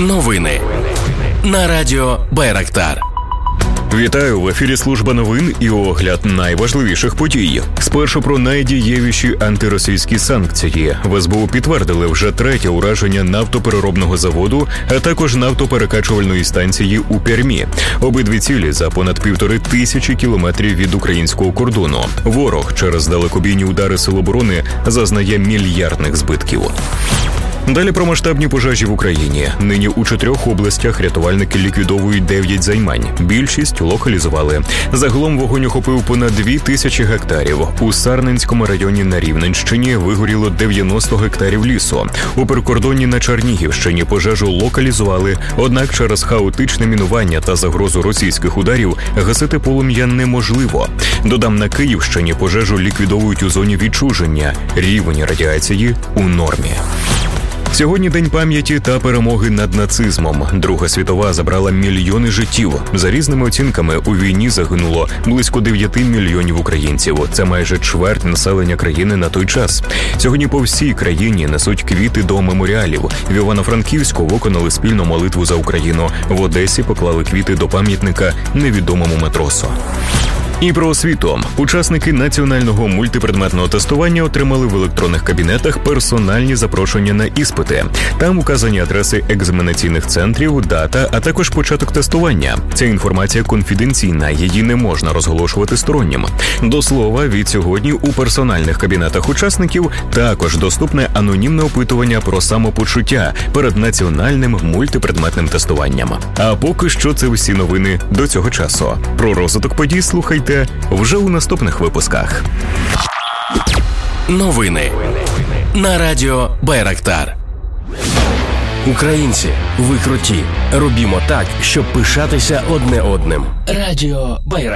Новини на радіо Байрактар. Вітаю, в ефірі служба новин і огляд найважливіших подій. Спершу про найдієвіші антиросійські санкції. В СБУ підтвердили вже третє ураження нафтопереробного заводу, а також нафтоперекачувальної станції у Пермі. Обидві цілі за понад 1500 кілометрів від українського кордону. Ворог через далекобійні удари Сил оборони зазнає мільярдних збитків. Далі про масштабні пожежі в Україні. Нині у 4 областях рятувальники ліквідовують 9 займань. Більшість локалізували. Загалом вогонь охопив понад 2000 гектарів. У Сарненському районі на Рівненщині вигоріло 90 гектарів лісу. У прикордонні на Чернігівщині пожежу локалізували, однак через хаотичне мінування та загрозу російських ударів гасити полум'я неможливо. Додам, на Київщині пожежу ліквідовують у зоні відчуження. Рівень радіації у нормі. Сьогодні День пам'яті та перемоги над нацизмом. Друга світова забрала мільйони життів. За різними оцінками, у війні загинуло близько 9 мільйонів українців. Це майже чверть населення країни на той час. Сьогодні по всій країні несуть квіти до меморіалів. В Івано-Франківську виконали спільну молитву за Україну. В Одесі поклали квіти до пам'ятника невідомому матросу. І про освіту. Учасники національного мультипредметного тестування отримали в електронних кабінетах персональні запрошення на іспити. Там указані адреси екзаменаційних центрів, дата, а також початок тестування. Ця інформація конфіденційна, її не можна розголошувати стороннім. До слова, від сьогодні у персональних кабінетах учасників також доступне анонімне опитування про самопочуття перед національним мультипредметним тестуванням. А поки що це всі новини до цього часу. Про розвиток подій слухайте вже у наступних випусках. Новини на радіо Байрактар. Українці, ви круті. Робімо так, щоб пишатися одне одним. Радіо Байрактар.